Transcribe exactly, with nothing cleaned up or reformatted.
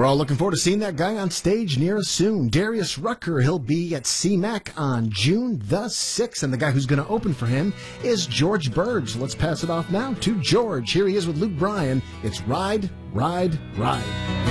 We're all looking forward to seeing that guy on stage near us soon. Darius Rucker, he'll be at C MAC on June the sixth, and the guy who's going to open for him is George Bird. So let's pass it off now to George. Here he is with Luke Bryan. It's Ride, Ride, Ride.